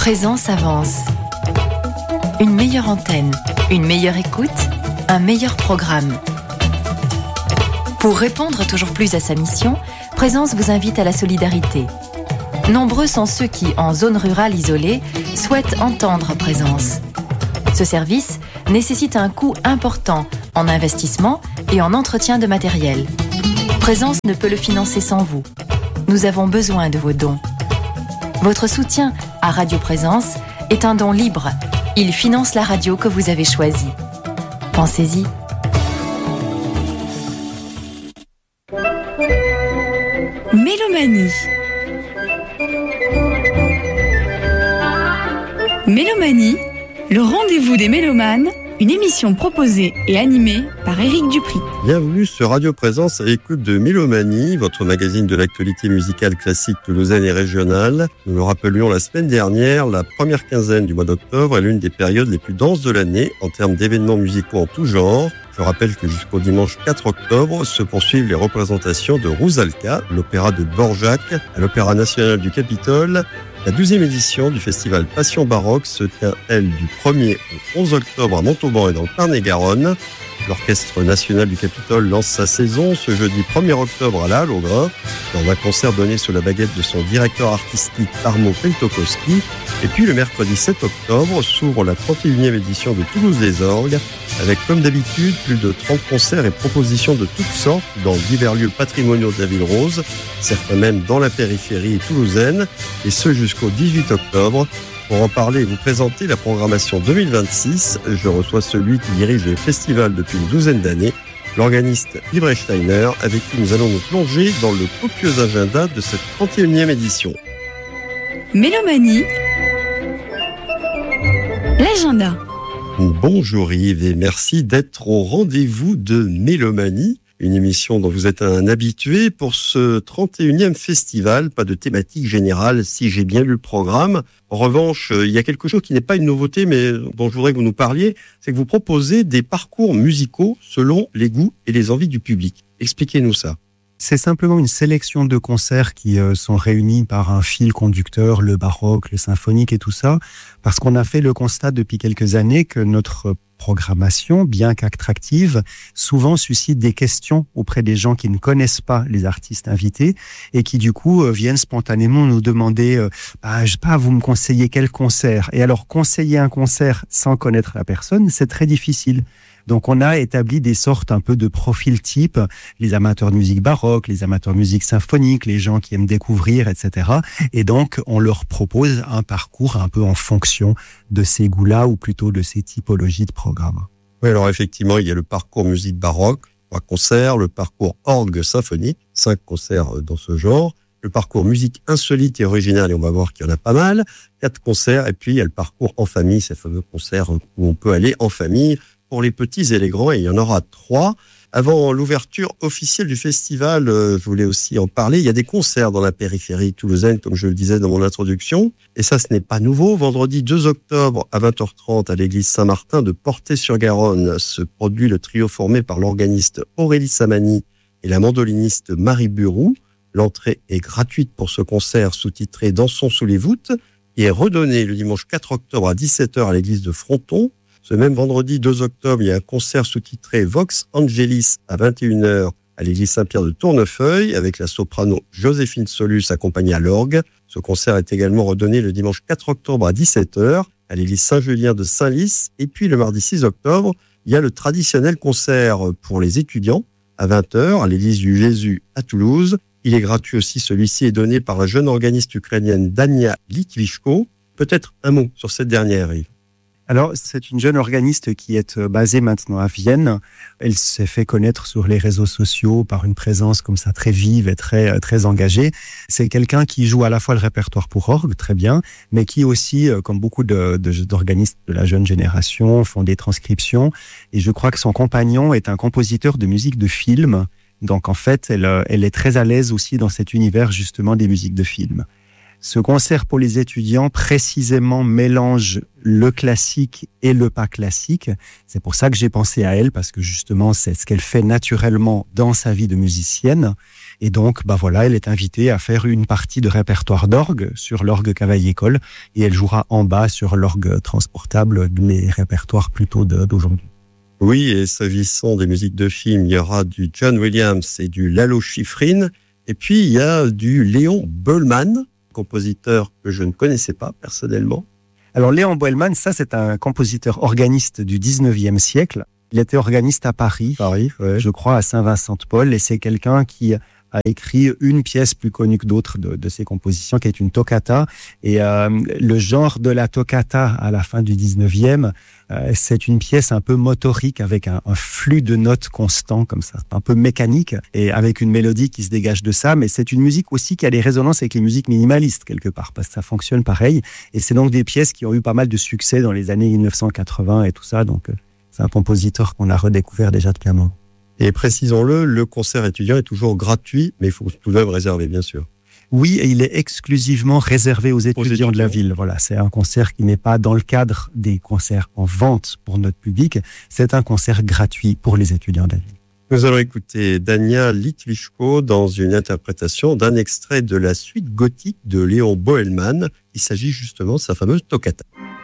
Présence avance. Une meilleure antenne, une meilleure écoute, un meilleur programme. Pour répondre toujours plus à sa mission, Présence vous invite à la solidarité. Nombreux sont ceux qui, en zone rurale isolée, souhaitent entendre Présence. Ce service nécessite un coût important en investissement et en entretien de matériel. Présence ne peut le financer sans vous. Nous avons besoin de vos dons. Votre soutien à Radio Présence est un don libre. Il finance la radio que vous avez choisie. Pensez-y. Mélomanie. Mélomanie, le rendez-vous des mélomanes, une émission proposée et animée par Éric Dupri. Bienvenue sur Radio Présence à l'écoute de Mélomanie, votre magazine de l'actualité musicale classique toulousaine et régionale. Nous le rappelions la semaine dernière, la première quinzaine du mois d'octobre est l'une des périodes les plus denses de l'année en termes d'événements musicaux en tout genre. Je rappelle que jusqu'au dimanche 4 octobre se poursuivent les représentations de Rusalka, l'opéra de Dvorak, à l'Opéra national du Capitole. La 12e édition du festival Passion Baroque se tient, elle, du 1er au 11 octobre à Montauban et dans le Tarn-et-Garonne. L'Orchestre national du Capitole lance sa saison ce jeudi 1er octobre à la Halle au Grain, dans un concert donné sous la baguette de son directeur artistique Armo Peltokoski. Et puis le mercredi 7 octobre s'ouvre la 31e édition de Toulouse des Orgues, avec comme d'habitude plus de 30 concerts et propositions de toutes sortes dans divers lieux patrimoniaux de la ville rose, certains même dans la périphérie toulousaine, et ce jusqu'au 18 octobre. Pour en parler et vous présenter la programmation 2026, je reçois celui qui dirige le festival depuis une douzaine d'années, l'organiste Yves Steiner, avec qui nous allons nous plonger dans le copieux agenda de cette 31e édition. Mélomanie, l'agenda. Bonjour Yves et merci d'être au rendez-vous de Mélomanie, une émission dont vous êtes un habitué pour ce 31e festival. Pas de thématique générale si j'ai bien lu le programme. En revanche, il y a quelque chose qui n'est pas une nouveauté mais dont je voudrais que vous nous parliez, c'est que vous proposez des parcours musicaux selon les goûts et les envies du public. Expliquez-nous ça. C'est simplement une sélection de concerts qui sont réunis par un fil conducteur, le baroque, le symphonique et tout ça, parce qu'on a fait le constat depuis quelques années que notre programmation, bien qu'attractive, souvent suscite des questions auprès des gens qui ne connaissent pas les artistes invités et qui du coup viennent spontanément nous demander je sais pas, vous me conseillez quel concert? Et alors conseiller un concert sans connaître la personne, c'est très difficile. Donc on a établi des sortes un peu de profils types, les amateurs de musique baroque, les amateurs de musique symphonique, les gens qui aiment découvrir, etc. Et donc on leur propose un parcours un peu en fonction de ces goûts-là ou plutôt de ces typologies de programmes. Oui, alors effectivement, il y a le parcours musique baroque, 3 concerts, le parcours orgue symphonique, 5 concerts dans ce genre, le parcours musique insolite et originale, et on va voir qu'il y en a pas mal, 4 concerts, et puis il y a le parcours en famille, ces fameux concerts où on peut aller en famille, pour les petits et les grands, et il y en aura 3. Avant l'ouverture officielle du festival, je voulais aussi en parler, il y a des concerts dans la périphérie toulousaine, comme je le disais dans mon introduction, et ça ce n'est pas nouveau. Vendredi 2 octobre à 20h30 à l'église Saint-Martin de Portet-sur-Garonne se produit le trio formé par l'organiste Aurélie Samani et la mandoliniste Marie Burou. L'entrée est gratuite pour ce concert sous-titré Dansons sous les voûtes, qui est redonné le dimanche 4 octobre à 17h à l'église de Fronton. Ce même vendredi 2 octobre, il y a un concert sous-titré Vox Angelis à 21h à l'église Saint-Pierre de Tournefeuille avec la soprano Joséphine Solus accompagnée à l'orgue. Ce concert est également redonné le dimanche 4 octobre à 17h à l'église Saint-Julien de Saint-Lys. Et puis le mardi 6 octobre, il y a le traditionnel concert pour les étudiants à 20h à l'église du Jésus à Toulouse. Il est gratuit aussi, celui-ci est donné par la jeune organiste ukrainienne Dania Litvishko. Peut-être un mot sur cette dernière, Yves. Alors, c'est une jeune organiste qui est basée maintenant à Vienne. Elle s'est fait connaître sur les réseaux sociaux par une présence comme ça très vive et très engagée. C'est quelqu'un qui joue à la fois le répertoire pour orgue, très bien, mais qui aussi, comme beaucoup d'organistes de la jeune génération, font des transcriptions. Et je crois que son compagnon est un compositeur de musique de film. Donc, en fait, elle est très à l'aise aussi dans cet univers, justement, des musiques de film. Ce concert pour les étudiants précisément mélange le classique et le pas classique. C'est pour ça que j'ai pensé à elle, parce que justement c'est ce qu'elle fait naturellement dans sa vie de musicienne. Et donc, elle est invitée à faire une partie de répertoire d'orgue sur l'orgue Cavaillé-Coll, et elle jouera en bas sur l'orgue transportable, les répertoires plutôt d'aujourd'hui. Oui, et s'agissant des musiques de film, il y aura du John Williams et du Lalo Schifrin, et puis il y a du Léon Boëlmann, compositeur que je ne connaissais pas personnellement. Alors Léon Boëlmann, ça c'est un compositeur organiste du 19e siècle. Il était organiste à Paris, Ouais. je crois à Saint-Vincent-de-Paul, et c'est quelqu'un qui a écrit une pièce plus connue que d'autres de ses compositions, qui est une toccata. Et le genre de la toccata à la fin du 19e, c'est une pièce un peu motorique, avec un flux de notes constant, comme ça, un peu mécanique, et avec une mélodie qui se dégage de ça. Mais c'est une musique aussi qui a des résonances avec les musiques minimalistes, quelque part, parce que ça fonctionne pareil. Et c'est donc des pièces qui ont eu pas mal de succès dans les années 1980 et tout ça. Donc, c'est un compositeur qu'on a redécouvert déjà depuis un moment. Et précisons-le, le concert étudiant est toujours gratuit, mais il faut tout de même réserver, bien sûr. Oui, et il est exclusivement réservé aux étudiants de la ville. Voilà, c'est un concert qui n'est pas dans le cadre des concerts en vente pour notre public. C'est un concert gratuit pour les étudiants de la ville. Nous allons écouter Dania Litwishko dans une interprétation d'un extrait de la suite gothique de Léon Boëlmann. Il s'agit justement de sa fameuse toccata.